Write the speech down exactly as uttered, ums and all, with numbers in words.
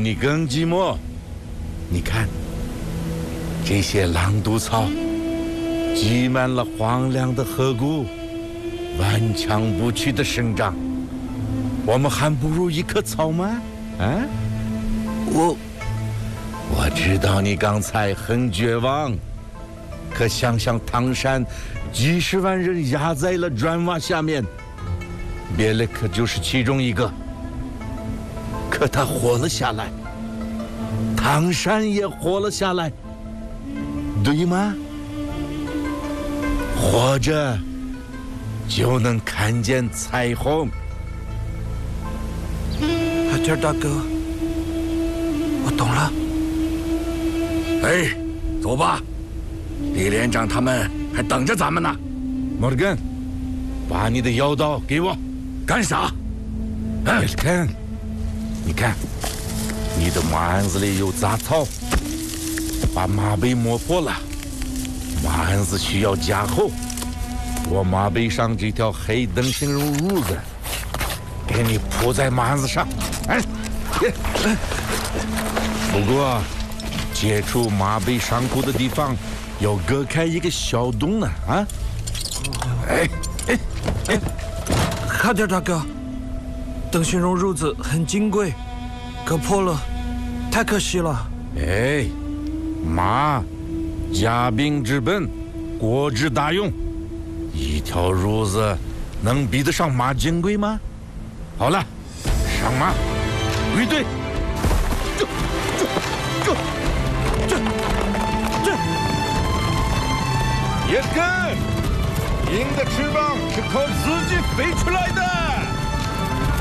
你更寂寞。你看，这些狼毒草挤满了荒凉的河谷，顽强不屈的生长。我们还不如一棵草吗？啊？我我知道你刚才很绝望，可想想唐山几十万人压在了砖瓦下面，别勒可就是其中一个。可他活了下来，唐山也活了下来，对吗？活着就能看见彩虹。 海天大哥，我懂了。 哎，走吧，李连长他们还等着咱们呢。 摩尔根，把你的腰刀给我。 干啥？ 哎，看，你看，你的马鞍子里有杂草，把马背磨破了，马鞍子需要加厚。我马背上这条黑灯形绒褥子，给你铺在马鞍子上。哎，不过接触马背上骨的地方要割开一个小洞呢，啊！哎哎哎， 海天大哥，灯芯绒褥子很金贵，割破了，太可惜了。 哎，马家兵之本，国之大用，一条褥子能比得上马金贵吗？好了，上马，归队。这这这这这！叶根，鹰的翅膀是靠自己飞出来的。